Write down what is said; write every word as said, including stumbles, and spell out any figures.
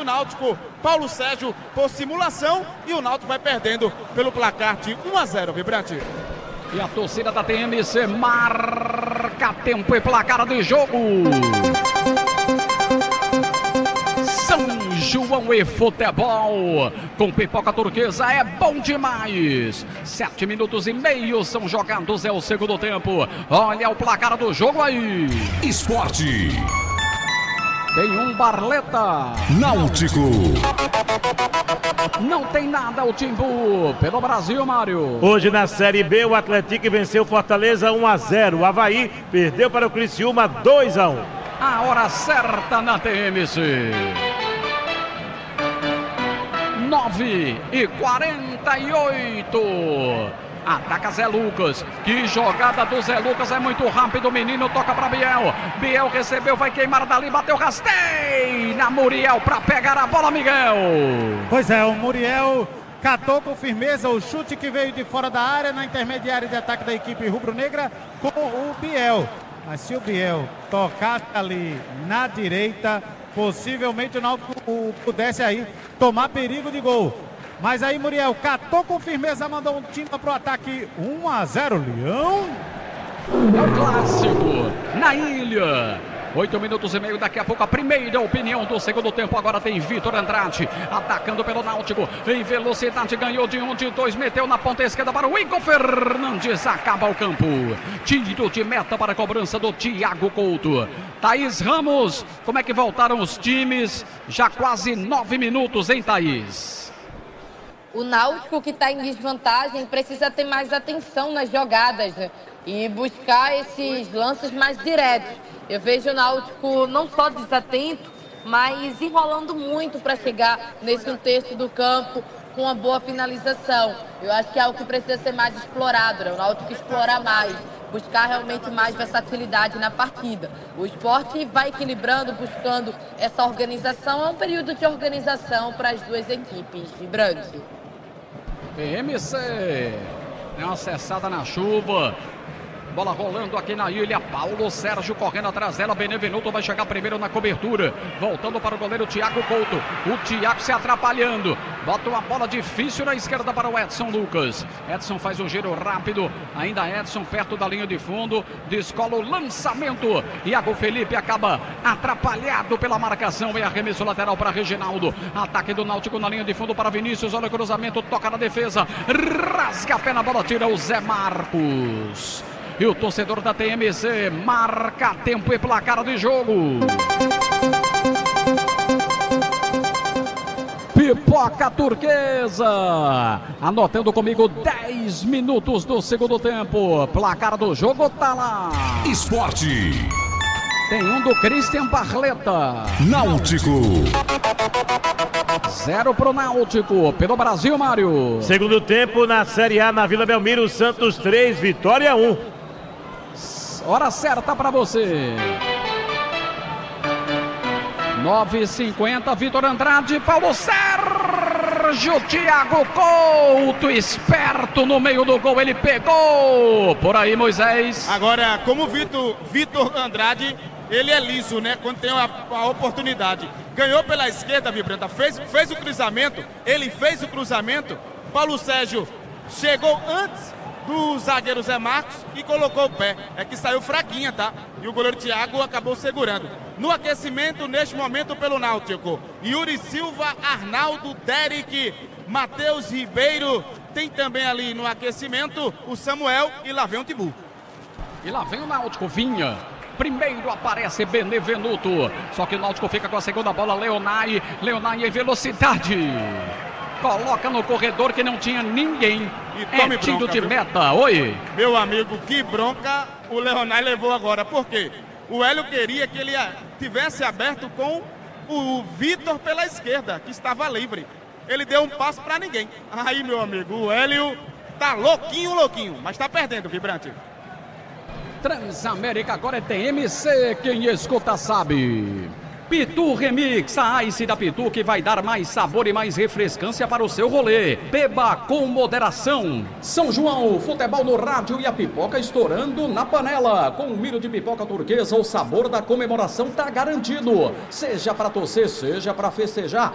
Náutico. Paulo Sérgio por simulação e o Náutico vai perdendo pelo placar de um a zero, Vibrante. E a torcida da T M C marca tempo e placar de jogo. São João e futebol com Pipoca Turquesa é bom demais. Sete minutos e meio são jogados, é o segundo tempo. Olha o placar do jogo aí. Esporte. Tem um Barleta. Náutico. Não tem nada o Timbu pelo Brasil, Mário. Hoje na Série B o Atlético venceu Fortaleza um a zero. O Avaí perdeu para o Criciúma dois a um. A hora certa na T M C. nove e quarenta e oito. Ataca Zé Lucas. Que jogada do Zé Lucas, é muito rápido. O menino toca para Biel. Biel recebeu, vai queimar dali, bateu, rasteio na Muriel para pegar a bola, Miguel. Pois é, o Muriel catou com firmeza o chute que veio de fora da área na intermediária de ataque da equipe rubro-negra com o Biel. Mas se o Biel tocasse ali na direita, possivelmente o Náutico pudesse aí tomar perigo de gol. Mas aí Muriel catou com firmeza, mandou um time para o ataque. um a zero, Leão. É o clássico na ilha. Oito minutos e meio, daqui a pouco a primeira opinião do segundo tempo. Agora tem Vitor Andrade atacando pelo Náutico. Em velocidade, ganhou de um, de dois, meteu na ponta esquerda para o Igor Fernandes. Acaba o campo. Tiro de meta para a cobrança do Thiago Couto. Thaís Ramos, como é que voltaram os times? Já quase nove minutos, hein, Thaís? O Náutico, que está em desvantagem, precisa ter mais atenção nas jogadas, né? E buscar esses lances mais diretos. Eu vejo o Náutico não só desatento, mas enrolando muito para chegar nesse um terço do campo com uma boa finalização. Eu acho que é algo que precisa ser mais explorado, né? O Náutico explorar mais, buscar realmente mais versatilidade na partida. O Sport vai equilibrando, buscando essa organização. É um período de organização para as duas equipes, Vibrante. P M C, é uma cessada na chuva. Bola rolando aqui na ilha. Paulo Sérgio correndo atrás dela. Benevenuto vai chegar primeiro na cobertura. Voltando para o goleiro Thiago Couto. O Thiago se atrapalhando. Bota uma bola difícil na esquerda para o Edson Lucas. Edson faz um giro rápido. Ainda Edson perto da linha de fundo. Descola o lançamento. Iago Felipe acaba atrapalhado pela marcação. E arremesso lateral para Reginaldo. Ataque do Náutico na linha de fundo para Vinícius. Olha o cruzamento. Toca na defesa. Rasga a pé na bola. Tira o Zé Marcos. E o torcedor da T M C marca tempo e placar de jogo. Pipoca Turquesa. Anotando comigo dez minutos do segundo tempo. Placar do jogo tá lá. Esporte. Tem um do Christian Barleta. Náutico. Zero pro Náutico. Pelo Brasil, Mário. Segundo tempo na Série A na Vila Belmiro. Santos três, Vitória um. Hora certa para você. nove e cinquenta, Vitor Andrade, Paulo Sérgio, Thiago Couto, esperto no meio do gol, ele pegou. Por aí, Moisés. Agora, como o Vitor, Vitor Andrade, ele é liso, né? Quando tem a, a oportunidade. Ganhou pela esquerda, Vibranta, fez, fez o cruzamento, ele fez o cruzamento. Paulo Sérgio chegou antes do zagueiro Zé Marcos e colocou o pé. É que saiu fraquinha, tá? E o goleiro Thiago acabou segurando. No aquecimento, neste momento, pelo Náutico, Yuri Silva, Arnaldo, Derek, Matheus Ribeiro. Tem também ali no aquecimento o Samuel e lá vem o Timbu. E lá vem o Náutico, Vinha. Primeiro aparece Benevenuto. Só que o Náutico fica com a segunda bola, Leonai. Leonai em velocidade. Coloca no corredor que não tinha ninguém. E tome é tiro bronca, de viu? meta. Oi. Meu amigo, que bronca o Leonai levou agora. Por quê? O Hélio queria que ele tivesse aberto com o Vitor pela esquerda, que estava livre. Ele deu um passo para ninguém. Aí, meu amigo, o Hélio tá louquinho, louquinho, mas tá perdendo, Vibrante. Transamérica agora é T M C, quem escuta sabe. Pitu Remix, a Ice da Pitu que vai dar mais sabor e mais refrescância para o seu rolê. Beba com moderação. São João, futebol no rádio e a pipoca estourando na panela. Com o milho de Pipoca Turquesa, o sabor da comemoração tá garantido. Seja para torcer, seja para festejar.